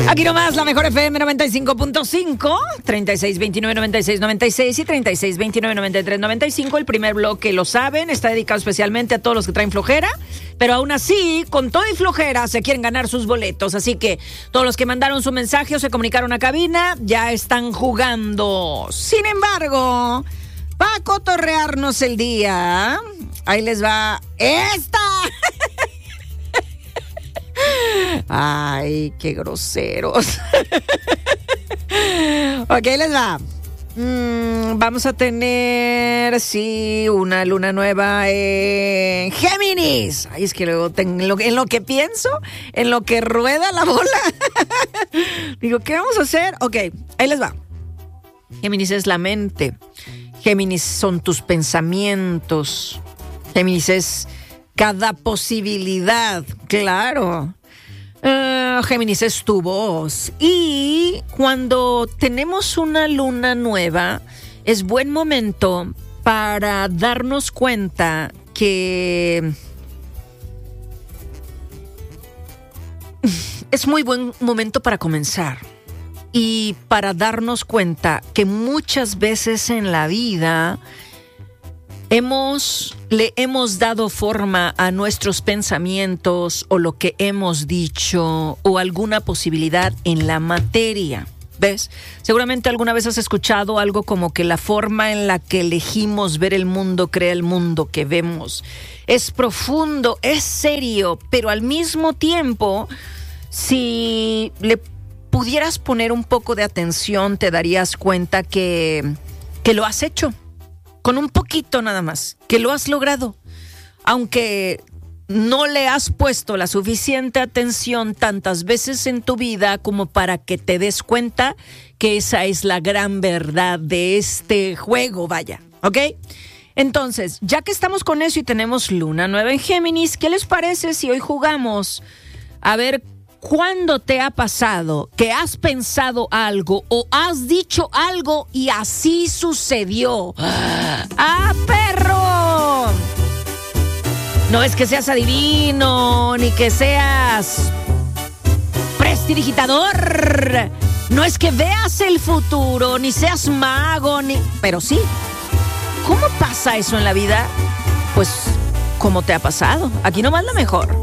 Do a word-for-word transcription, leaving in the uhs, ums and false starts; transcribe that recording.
Aquí nomás la mejor F M noventa y cinco punto cinco, treinta y seis veintinueve noventa y seis noventa y seis y treinta y seis veintinueve noventa y tres noventa y cinco. El primer bloque, lo saben, está dedicado especialmente a todos los que traen flojera, pero aún así, con todo y flojera, se quieren ganar sus boletos. Así que todos los que mandaron su mensaje o se comunicaron a cabina ya están jugando. Sin embargo, para cotorrearnos el día, ahí les va esta. Ay, qué groseros. Ok, les va. Mm, vamos a tener, sí, una luna nueva en Géminis. Ay, es que luego tengo, en, lo, en lo que pienso, en lo que rueda la bola. Digo, ¿qué vamos a hacer? Ok, ahí les va. Géminis es la mente. Géminis son tus pensamientos. Géminis es cada posibilidad, claro. Uh, Géminis es tu voz. Y cuando tenemos una luna nueva, es buen momento para darnos cuenta que es muy buen momento para comenzar. Y para darnos cuenta que muchas veces en la vida Hemos, le hemos dado forma a nuestros pensamientos o lo que hemos dicho o alguna posibilidad en la materia. ¿Ves? Seguramente alguna vez has escuchado algo como que la forma en la que elegimos ver el mundo crea el mundo que vemos. Es profundo, es serio, pero al mismo tiempo, si le pudieras poner un poco de atención, te darías cuenta que, que lo has hecho. Con un poquito nada más, que lo has logrado, aunque no le has puesto la suficiente atención tantas veces en tu vida como para que te des cuenta que esa es la gran verdad de este juego, vaya, ¿ok? Entonces, ya que estamos con eso y tenemos luna nueva en Géminis, ¿qué les parece si hoy jugamos a ver cuándo te ha pasado que has pensado algo o has dicho algo y así sucedió? ¡Ah, perro! No es que seas adivino, ni que seas prestidigitador. No es que veas el futuro, ni seas mago, ni... Pero sí, ¿cómo pasa eso en la vida? Pues, ¿cómo te ha pasado? Aquí nomás lo mejor.